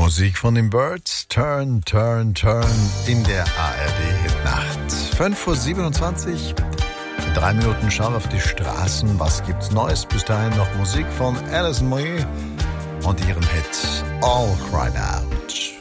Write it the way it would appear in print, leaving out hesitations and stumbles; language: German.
Musik von den Birds, Turn, Turn, Turn in der ARD-Hitnacht. 5:27 Uhr, in 3 Minuten schauen wir auf die Straßen. Was gibt's Neues? Bis dahin noch Musik von Alison Moyet und ihrem Hit All Cried Out.